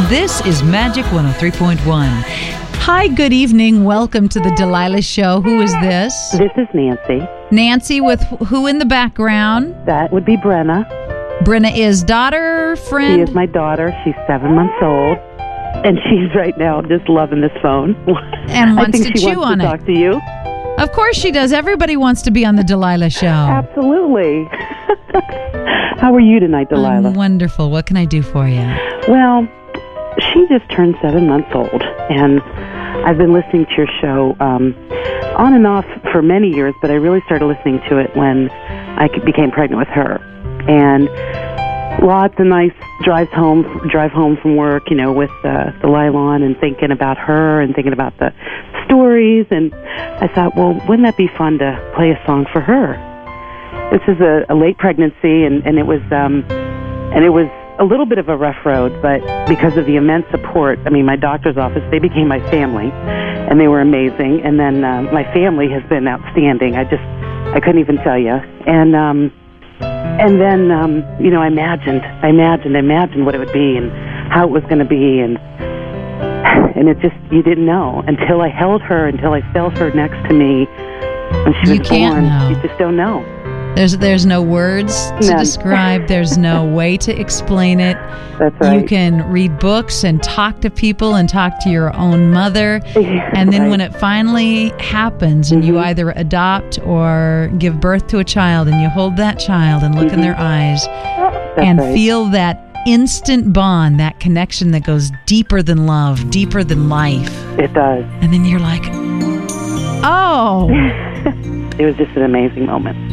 This is Magic 103.1. Hi, good evening. Welcome to the Delilah Show. Who is this? This is Nancy. Nancy with who in the background? That would be Brenna. Brenna is daughter, friend? She is my daughter. She's 7 months old. And she's right now just loving this phone. And wants I think to she chew wants on to it. talk to you. Of course she does. Everybody wants to be on the Delilah Show. Absolutely. How are you tonight, Delilah? I'm wonderful. What can I do for you? Well, she just turned 7 months old, and I've been listening to your show on and off for many years, but I really started listening to it when I became pregnant with her. And lots of nice drive home from work, you know, with Delilah on and thinking about her and thinking about the stories. And I thought, well, wouldn't that be fun to play a song for her? This is a late pregnancy, and it was a little bit of a rough road, but because of the immense support, I mean, my doctor's office, they became my family, and they were amazing. And then my family has been outstanding. I couldn't even tell you. And then, you know, I imagined what it would be and how it was going to be, and it just, you didn't know until I held her, until I felt her next to me when she was born. Know. You just don't know. There's no words to describe. There's no way to explain it. That's right. You can read books and talk to people and talk to your own mother. And then when it finally happens and you either adopt or give birth to a child and you hold that child and look in their eyes and feel that instant bond, that connection that goes deeper than love, deeper than life. It does. And then you're like, oh. It was just an amazing moment.